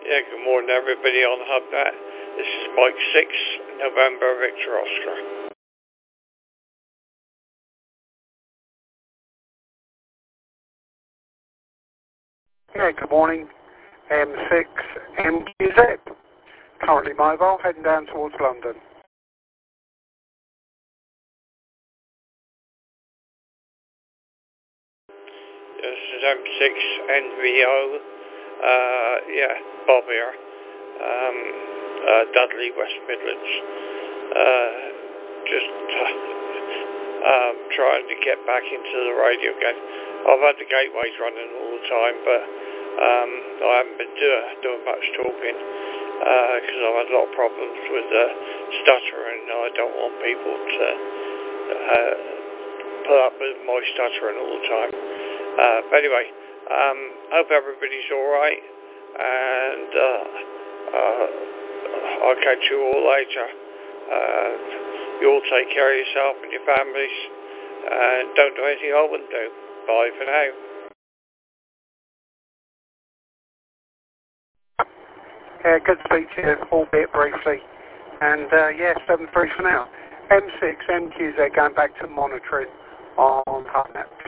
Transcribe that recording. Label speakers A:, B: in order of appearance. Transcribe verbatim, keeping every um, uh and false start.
A: Yeah, good morning everybody on HubNet. This is Mike six, November Victor Oscar.
B: Yeah, good morning. M six M Q Z. Currently mobile, heading down towards London.
A: This is M six N V O. Uh, yeah, Bob here. Um, uh, Dudley, West Midlands. Uh, just uh, um, trying to get back into the radio again. I've had the gateways running all the time, but um, I haven't been do doing much talking because uh, I've had a lot of problems with uh, stuttering. I don't want people to uh, put up with my stuttering all the time. Uh, but anyway, um, hope everybody's alright, and uh, uh, I'll catch you all later. Uh, you all take care of yourself and your families, and don't do anything I wouldn't do. Bye for now.
B: Yeah, good to speak to you, albeit briefly. And uh, yeah, seven three for now. M six M Q Z going back to monitoring on HubNet.